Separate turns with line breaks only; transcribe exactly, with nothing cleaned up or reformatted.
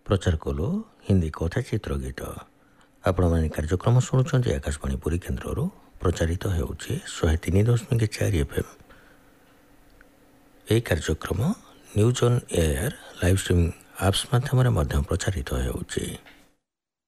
प्रचार कलु हिंदी कथा चित्र गीत आपण मैंने कार्यक्रम शुणुंट आकाशवाणी पुरी केन्द्र प्रचारित होउछि शहे तीन दशमिक चार एफएम। यह कार्यक्रम news on air live streaming apps माध्यम प्रचारित होउछि।